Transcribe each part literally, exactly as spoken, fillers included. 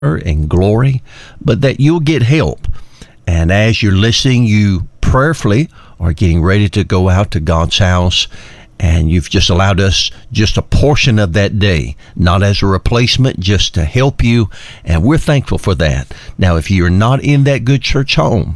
and glory, but that you'll get help. And as you're listening, you prayerfully are getting ready to go out to God's house, and you've just allowed us just a portion of that day, not as a replacement, just to help you, and we're thankful for that. Now, if you're not in that good church home,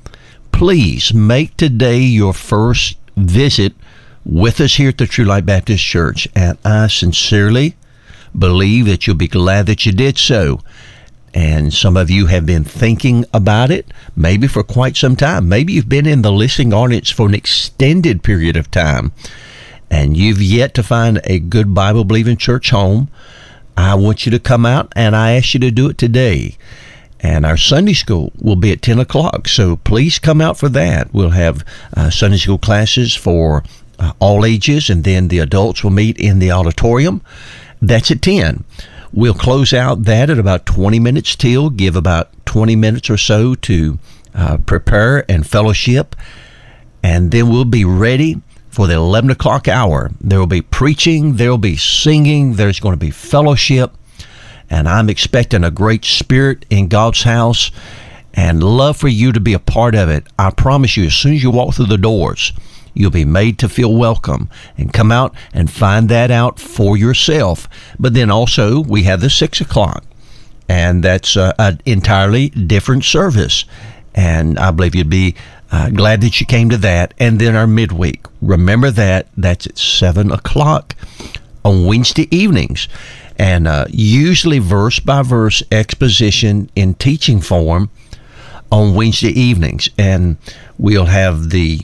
please make today your first visit with us here at the True Light Baptist Church, and I sincerely believe that you'll be glad that you did so. And some of you have been thinking about it, maybe for quite some time. Maybe you've been in the listening audience for an extended period of time, and you've yet to find a good Bible-believing church home. I want you to come out, and I ask you to do it today. And our Sunday school will be at ten o'clock, so please come out for that. We'll have uh, Sunday school classes for uh, all ages, and then the adults will meet in the auditorium. That's at ten. We'll close out that at about twenty minutes till, give about twenty minutes or so to uh, prepare and fellowship, and then we'll be ready for the eleven o'clock hour. There will be preaching, there will be singing, there's going to be fellowship, and I'm expecting a great spirit in God's house and love for you to be a part of it. I promise you, as soon as you walk through the doors, you'll be made to feel welcome, and come out and find that out for yourself. But then also, we have the six o'clock, and that's uh, an entirely different service. And I believe you'd be uh, glad that you came to that. And then our midweek, remember that, that's at seven o'clock on Wednesday evenings. And uh, usually verse by verse exposition in teaching form on Wednesday evenings. And we'll have the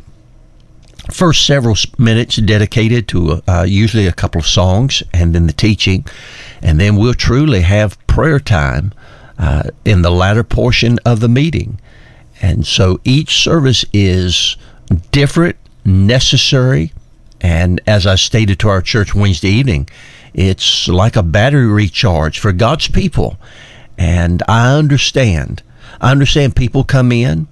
first several minutes dedicated to uh, usually a couple of songs, and then the teaching, and then we'll truly have prayer time uh, in the latter portion of the meeting. And so each service is different, necessary, and as I stated to our church Wednesday evening, it's like a battery recharge for God's people. And I understand. I understand people come in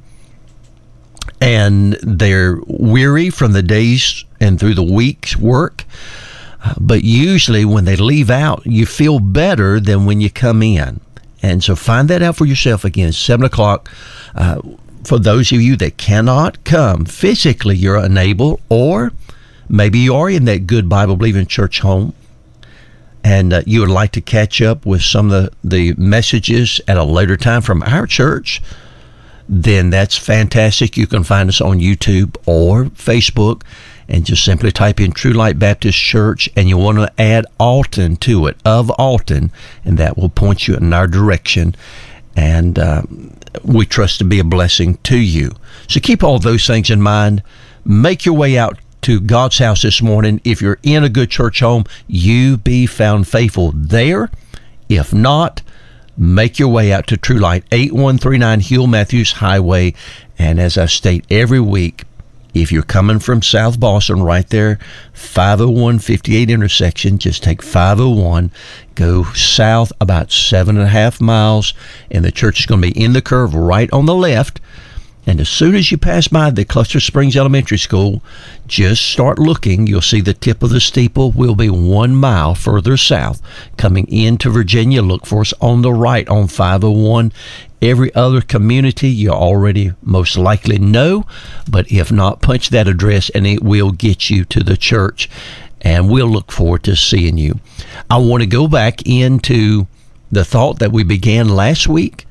and they're weary from the days and through the week's work. Uh, but usually when they leave out, you feel better than when you come in. And so find that out for yourself again, seven o'clock. Uh, for those of you that cannot come physically, you're unable, or maybe you are in that good Bible-believing church home, and uh, you would like to catch up with some of the, the messages at a later time from our church, then that's fantastic. You can find us on YouTube or Facebook, and just simply type in True Light Baptist Church, and you want to add Alton to it, of Alton, and that will point you in our direction, and uh, we trust to be a blessing to you. So keep all those things in mind. Make your way out to God's house this morning. If you're in a good church home, you be found faithful there. If not, make your way out to True Light, eight one three nine Hill Matthews Highway. And as I state every week, if you're coming from South Boston, right there, five oh one fifty-eight intersection, just take five oh one, go south about seven and a half miles, and the church is going to be in the curve right on the left. And as soon as you pass by the Cluster Springs Elementary School, just start looking. You'll see the tip of the steeple will be one mile further south. Coming into Virginia, look for us on the right on five oh one. Every other community you already most likely know, but if not, punch that address and it will get you to the church, and we'll look forward to seeing you. I want to go back into the thought that we began last week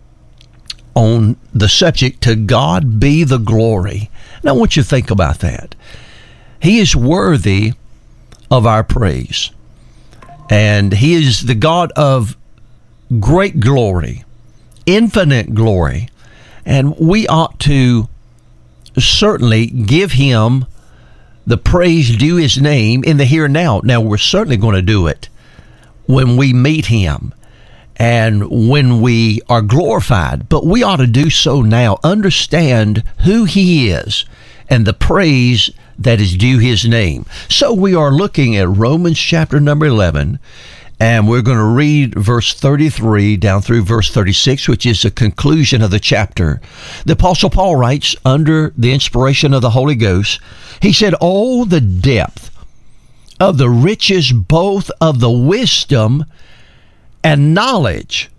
on the subject, to God be the glory. And I want you to think about that. He is worthy of our praise, and He is the God of great glory, infinite glory, and we ought to certainly give Him the praise due His name in the here and now. Now, we're certainly going to do it when we meet Him and when we are glorified, but we ought to do so now. Understand who He is and the praise that is due His name. So we are looking at Romans chapter number eleven, and we're going to read verse thirty-three down through verse thirty-six, which is the conclusion of the chapter. The Apostle Paul writes under the inspiration of the Holy Ghost, he said, "Oh, the depth of the riches both of the wisdom and knowledge